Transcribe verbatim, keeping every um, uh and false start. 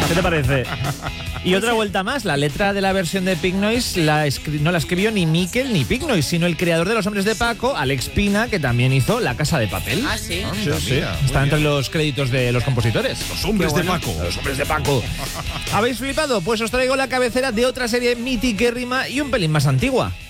¿Qué te parece? Y otra vuelta más, la letra de la versión de Pink Noise la escri- no la escribió ni Miquel ni Pink Noise, sino el creador de Los Hombres de Paco, Alex Pina, que también hizo La Casa de Papel. Ah, sí. Sí, sí. Está entre los créditos de los compositores. Los Hombres Qué de Paco. Los Hombres de Paco. ¿Habéis flipado? Pues os traigo la cabecera de otra serie mitiquérrima y un pelín más antigua.